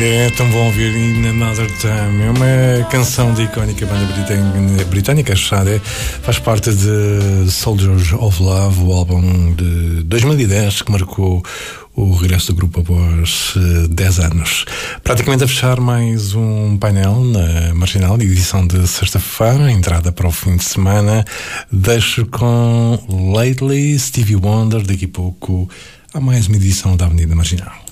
É tão bom ouvir In Another Time. É uma canção da icónica banda britânica Sade. Faz parte de Soldiers of Love, o álbum de 2010 que marcou o regresso do grupo após 10 anos. Praticamente a fechar mais um painel na Marginal, edição de sexta-feira, entrada para o fim de semana. Deixo com Lately, Stevie Wonder. Daqui a pouco há mais uma edição da Avenida Marginal.